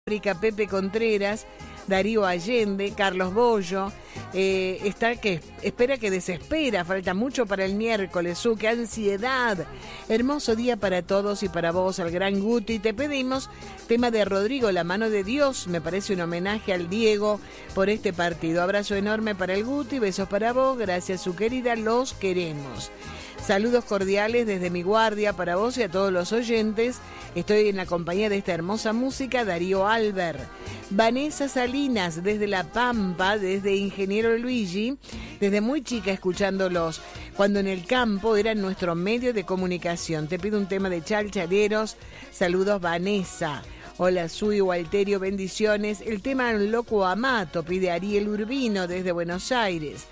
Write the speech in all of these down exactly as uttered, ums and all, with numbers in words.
Pepe Contreras, Darío Allende, Carlos Bollo, eh, está que espera que desespera, falta mucho para el miércoles, su qué ansiedad. Hermoso día para todos y para vos, al gran Guti. Te pedimos tema de Rodrigo, La mano de Dios, me parece un homenaje al Diego por este partido. Abrazo enorme para el Guti, besos para vos, gracias su querida, los queremos. Saludos cordiales desde mi guardia para vos y a todos los oyentes. Estoy en la compañía de esta hermosa música, Darío Alber. Vanessa Salinas desde La Pampa, desde Ingeniero Luigi, desde muy chica escuchándolos, cuando en el campo eran nuestro medio de comunicación. Te pido un tema de Chalchaleros. Saludos, Vanessa. Hola, Sui Walterio, bendiciones. El tema Loco Amato, pide Ariel Urbino desde Buenos Aires.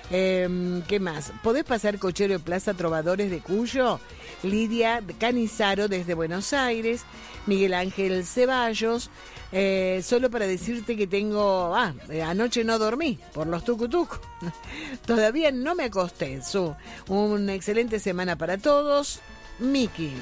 Eh, ¿Qué más? ¿Podés pasar Cochero de Plaza Trovadores de Cuyo? Lidia Canizaro desde Buenos Aires. Miguel Ángel Ceballos. Eh, solo para decirte que tengo... Ah, anoche no dormí por los tucutuc. Todavía no me acosté. Su, una excelente semana para todos. Miki.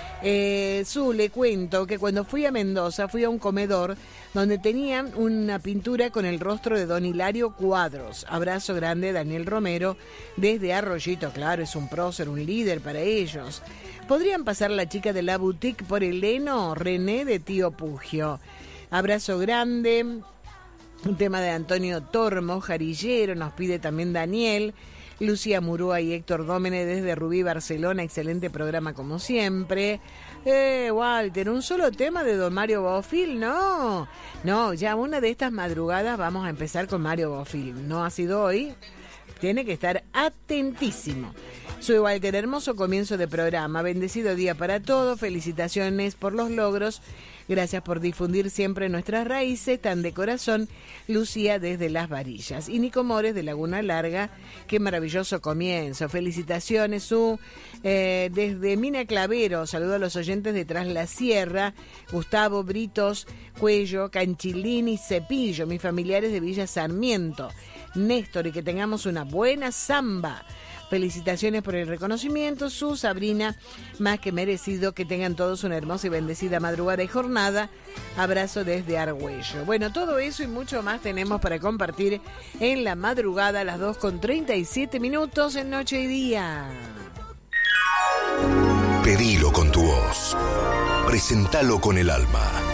Eh, Su, le cuento que cuando fui a Mendoza fui a un comedor donde tenían una pintura con el rostro de Don Hilario Cuadros. Abrazo grande, Daniel Romero, desde Arroyito. Claro, es un prócer, un líder para ellos. ¿Podrían pasar la chica de la boutique por el heno? René de Tío Pugio. Abrazo grande. Un tema de Antonio Tormo, Jarillero, nos pide también Daniel. Lucía Murúa y Héctor Dómene desde Rubí, Barcelona. Excelente programa como siempre. Eh, Walter, un solo tema de don Mario Bofill, no. No, ya una de estas madrugadas vamos a empezar con Mario Bofill. No ha sido hoy. Tiene que estar atentísimo. Soy Walter, hermoso comienzo de programa. Bendecido día para todos. Felicitaciones por los logros. Gracias por difundir siempre nuestras raíces, tan de corazón. Lucía desde Las Varillas. Y Nico Mores de Laguna Larga. Qué maravilloso comienzo. Felicitaciones, su eh, desde Mina Clavero. Saludo a los oyentes de Tras la Sierra. Gustavo, Britos, Cuello, Canchilini, Cepillo. Mis familiares de Villa Sarmiento. Néstor, y que tengamos una buena samba. Felicitaciones por el reconocimiento, su Sabrina, más que merecido. Que tengan todos una hermosa y bendecida madrugada y jornada. Abrazo desde Argüello. Bueno, todo eso y mucho más tenemos para compartir en la madrugada a las dos con treinta y siete minutos en Noche y Día. Pedilo con tu voz. Presentalo con el alma.